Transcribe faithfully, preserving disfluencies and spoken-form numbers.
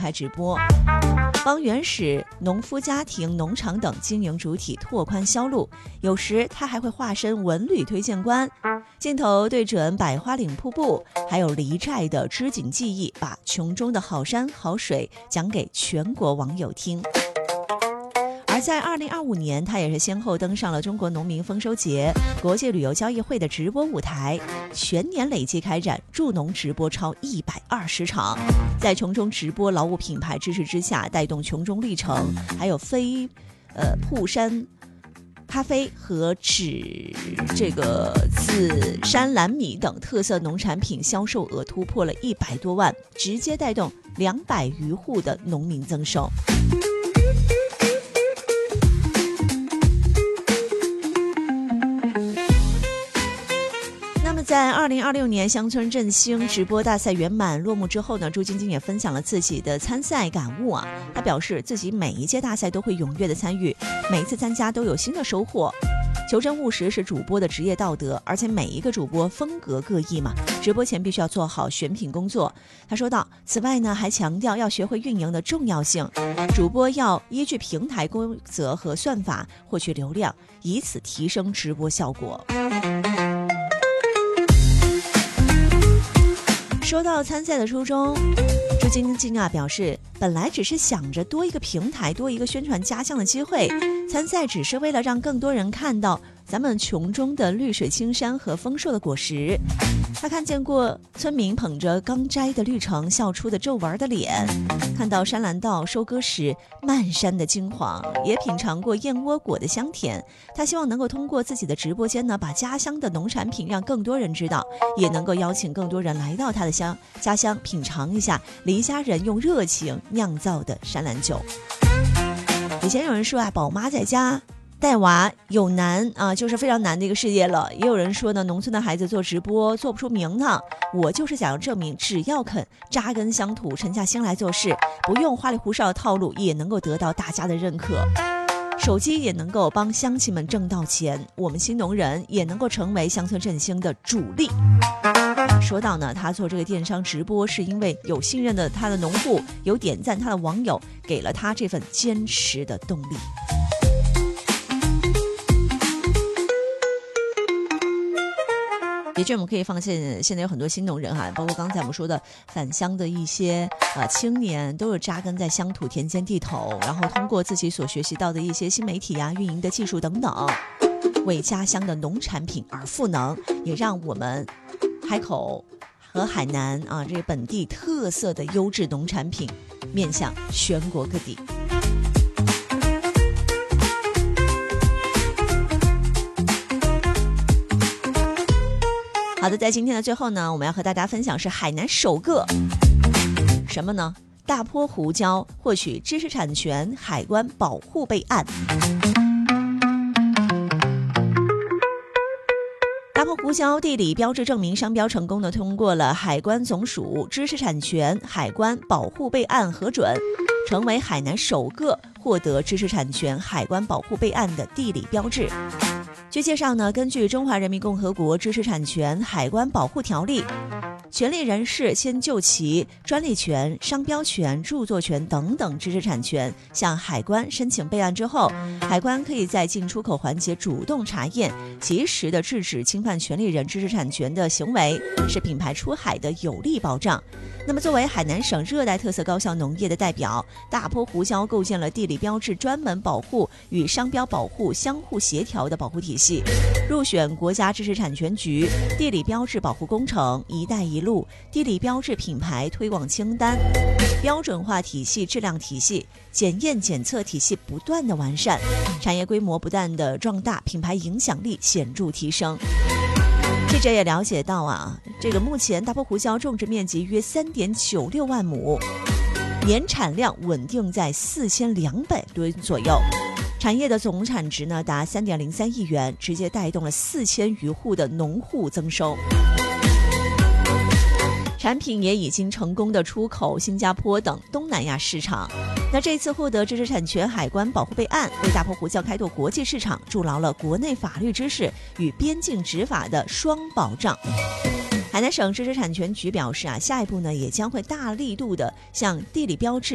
开直播，帮原始农夫家庭、农场等经营主体拓宽销路。有时他还会化身文旅推荐官，镜头对准百花岭瀑布还有黎寨的织锦技艺，把琼中的好山好水讲给全国网友听。而在二零二五年，他也是先后登上了中国农民丰收节、国际旅游交易会的直播舞台，全年累计开展助农直播超一百二十场，在琼中直播劳务品牌支持之下，带动琼中历程还有非呃铺山咖啡和纸这个紫山蓝米等特色农产品销售额突破了一百多万，直接带动两百余户的农民增收。在二零二六年乡村振兴直播大赛圆满落幕之后呢，朱晶晶也分享了自己的参赛感悟啊。她表示自己每一届大赛都会踊跃的参与，每一次参加都有新的收获。求真务实是主播的职业道德，而且每一个主播风格各异嘛，直播前必须要做好选品工作。他说道，此外呢，还强调要学会运营的重要性，主播要依据平台规则和算法获取流量，以此提升直播效果。说到参赛的初衷，朱晶晶啊表示，本来只是想着多一个平台，多一个宣传家乡的机会，参赛只是为了让更多人看到咱们琼中的绿水青山和丰硕的果实。他看见过村民捧着刚摘的绿橙笑出的皱纹的脸，看到山兰道收割时漫山的金黄，也品尝过燕窝果的香甜。他希望能够通过自己的直播间呢，把家乡的农产品让更多人知道，也能够邀请更多人来到他的乡家乡品尝一下黎家人用热情酿造的山兰酒。以前有人说啊，宝妈在家带娃有难啊，就是非常难的一个事业了。也有人说呢，农村的孩子做直播做不出名堂。我就是想要证明，只要肯扎根乡土，沉下心来做事，不用花里胡哨的套路，也能够得到大家的认可。手机也能够帮乡亲们挣到钱，我们新农人也能够成为乡村振兴的主力。说到呢，他做这个电商直播是因为有信任的他的农户，有点赞他的网友，给了他这份坚持的动力。的确，我们可以发现现在有很多新农人哈，包括刚才我们说的返乡的一些呃青年，都是扎根在乡土田间地头，然后通过自己所学习到的一些新媒体啊、运营的技术等等，为家乡的农产品而赋能，也让我们海口和海南啊这本地特色的优质农产品面向全国各地。好的，在今天的最后呢，我们要和大家分享是海南首个什么呢？大坡胡椒获取知识产权海关保护备案。大坡胡椒地理标志证明商标成功的通过了海关总署知识产权海关保护备案核准，成为海南首个获得知识产权海关保护备案的地理标志。据介绍呢，根据《中华人民共和国知识产权海关保护条例》，权利人士先就其专利权、商标权、著作权等等知识产权向海关申请备案之后，海关可以在进出口环节主动查验，及时的制止侵犯权利人知识产权的行为，是品牌出海的有力保障。那么作为海南省热带特色高效农业的代表，大坡胡椒构建了地理标志专门保护与商标保护相互协调的保护体系，入选国家知识产权局地理标志保护工程、一带一路地理标志品牌推广清单，标准化体系、质量体系、检验检测体系不断的完善，产业规模不断的壮大，品牌影响力显著提升。记者也了解到啊，这个目前大坡胡椒种植面积约三点九六万亩，年产量稳定在四千两百吨左右，产业的总产值呢达三点零三亿元，直接带动了四千余户的农户增收。产品也已经成功的出口新加坡等东南亚市场。那这次获得知识产权海关保护备案，为大坡胡椒开拓国际市场筑牢了国内法律知识与边境执法的双保障。海南省知识产权局表示啊，下一步呢也将会大力度的向地理标志